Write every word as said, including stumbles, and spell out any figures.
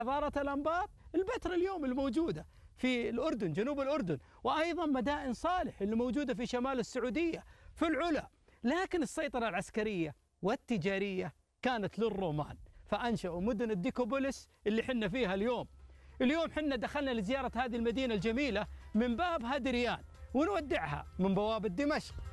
حضارة الأنباط البتراء اليوم الموجودة في الأردن، جنوب الأردن، وأيضا مدائن صالح اللي موجودة في شمال السعودية في العلا. لكن السيطرة العسكرية والتجارية كانت للرومان، فأنشأوا مدن الديكوبوليس اللي حنا فيها اليوم. اليوم حنا دخلنا لزيارة هذه المدينة الجميلة من باب هادريان، ونودعها من بوابة دمشق.